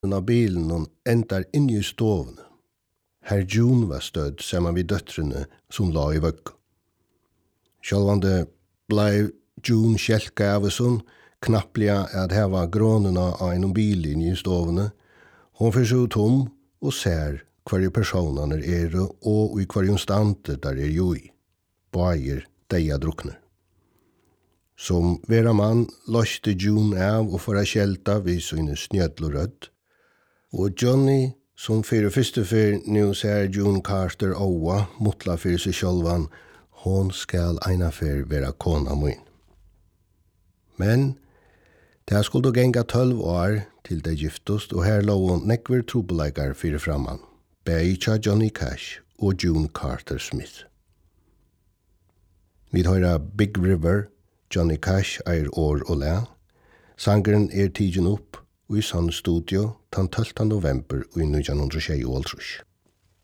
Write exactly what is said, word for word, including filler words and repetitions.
av bilen og endar inn i stoven. Herr June var stødd sammen vid døtrene som la i vøgg. Sjálvande blei June kjelka av sånn, knapplega at heva grånena av en bil inn i stovene. Hon fyrir så tom og ser hver personene er og i hver stande der er jo i. Bæger deia drukner. Som vera mann løste June av og for å skjelta vid sine snødlorødd. Og Johnny, som fyrir første fyr nu ser June Carter åa, motla fyrir seg sjálvan, hon skal eina fyr vera kona min. Men det skulle genga tølv år til det giftost, og her lå nekver trobeleikar fyrir framan, beitja Johnny Cash og June Carter Smith. Vi høyra Big River, Johnny Cash er år og læ. Sangeren er tidgen opp, og i sann studio, den tolvte november i nitton tjueåtte.